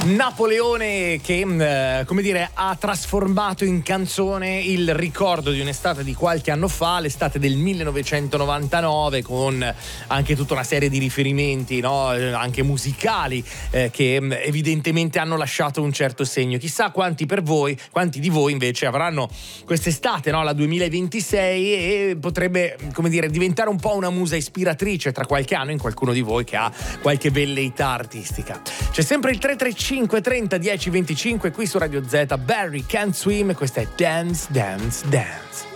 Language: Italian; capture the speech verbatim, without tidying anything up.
Napoleone che, eh, come dire, ha trasformato in canzone il ricordo di un'estate di qualche anno fa, l'estate del millenovecentonovantanove, con anche tutta una serie di riferimenti, no? Anche musicali, eh, che evidentemente hanno lasciato un certo segno. Chissà quanti per voi, quanti di voi invece avranno quest'estate, no? La duemilaventisei, e potrebbe, come dire, diventare un po' una musa ispiratrice tra qualche anno in qualcuno di voi che ha qualche velleità artistica. C'è sempre il tre tre cinque trenta dieci venticinque qui su Radio Z. Barry Can't Swim, questa è Dance Dance Dance.